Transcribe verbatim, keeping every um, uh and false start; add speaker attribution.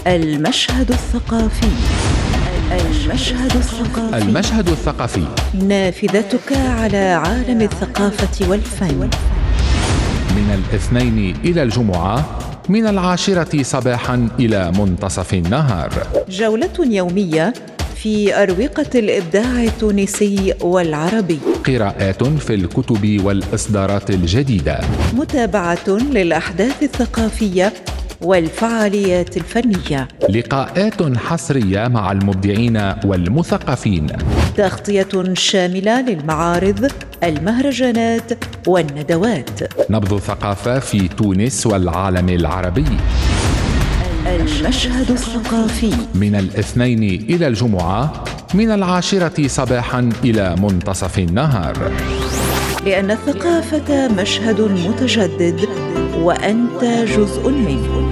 Speaker 1: المشهد الثقافي. المشهد الثقافي.
Speaker 2: المشهد الثقافي
Speaker 1: نافذتك على عالم الثقافة والفن.
Speaker 2: من الاثنين إلى الجمعة، من العاشرة صباحا إلى منتصف النهار.
Speaker 1: جولة يومية في أروقة الإبداع التونسي والعربي.
Speaker 2: قراءات في الكتب والإصدارات الجديدة.
Speaker 1: متابعة للأحداث الثقافية والفعاليات الفنية.
Speaker 2: لقاءات حصرية مع المبدعين والمثقفين.
Speaker 1: تغطية شاملة للمعارض، المهرجانات والندوات.
Speaker 2: نبض الثقافة في تونس والعالم العربي.
Speaker 1: المشهد الثقافي
Speaker 2: من الاثنين إلى الجمعة، من العاشرة صباحا إلى منتصف النهار.
Speaker 1: لأن الثقافة مشهد متجدد وأنت جزء منه.